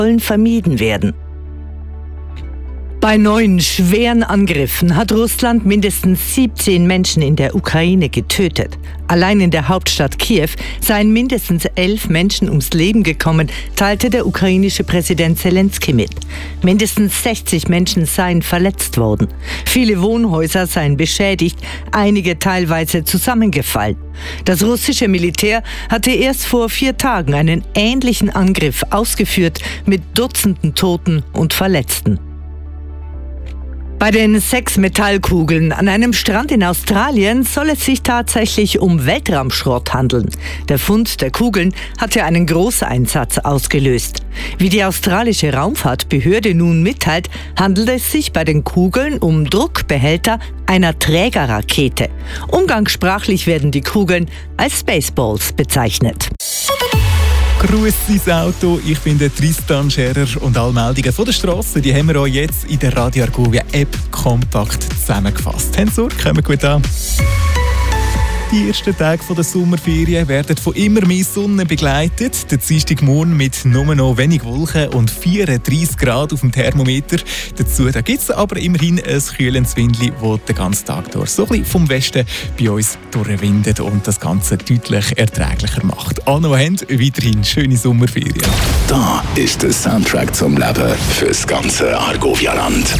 sollen vermieden werden. Bei 9 schweren Angriffen hat Russland mindestens 17 Menschen in der Ukraine getötet. Allein in der Hauptstadt Kiew seien mindestens 11 Menschen ums Leben gekommen, teilte der ukrainische Präsident Zelensky mit. Mindestens 60 Menschen seien verletzt worden. Viele Wohnhäuser seien beschädigt, einige teilweise zusammengefallen. Das russische Militär hatte erst vor 4 Tagen einen ähnlichen Angriff ausgeführt mit Dutzenden Toten und Verletzten. Bei den 6 Metallkugeln an einem Strand in Australien soll es sich tatsächlich um Weltraumschrott handeln. Der Fund der Kugeln hatte einen Großeinsatz ausgelöst. Wie die australische Raumfahrtbehörde nun mitteilt, handelt es sich bei den Kugeln um Druckbehälter einer Trägerrakete. Umgangssprachlich werden die Kugeln als Spaceballs bezeichnet. Gruß ins Auto, ich bin der Tristan Scherer und alle Meldungen von der Straße, die haben wir euch jetzt in der Radio Argovia App kompakt zusammengefasst. Habt Sorge, kommen gut an. Die ersten Tage der Sommerferien werden von immer mehr Sonne begleitet. Der Dienstagmorgen mit nur noch wenig Wolken und 34 Grad auf dem Thermometer. Dazu gibt es aber immerhin ein kühlendes Windli, das den ganzen Tag durch so ein bisschen vom Westen bei uns durchwindet und das Ganze deutlich erträglicher macht. Alle, die haben, weiterhin schöne Sommerferien. Da ist der Soundtrack zum Leben fürs ganze Argovia-Land.